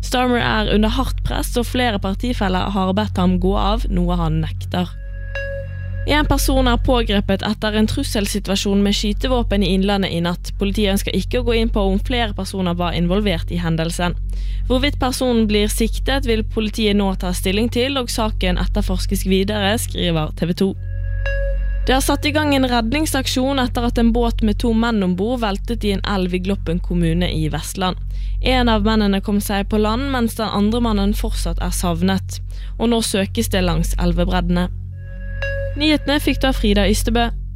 Starmer er under hardt press, og flere partifeller har bedt ham gå av, noe han nekter. En person er pågrepet etter en trusselsituasjon med skytevåpen i Innlandet i natt. Politiet ønsker ikke å gå inn på om flere personer var involvert i hendelsen. Hvorvidt personen blir siktet vil politiet nå ta stilling til, og saken etterforskes videre, skriver TV 2. Det har satt i gang en redningsaksjon etter at en båt med 2 menn ombord veltet i en elv i Gloppen kommune i Vestland. En av mennene kom seg på land, mens den andre mannen fortsatt er savnet. Og nå søkes det langs elvebreddene. Nyhetene fikk da Frida Ystebø.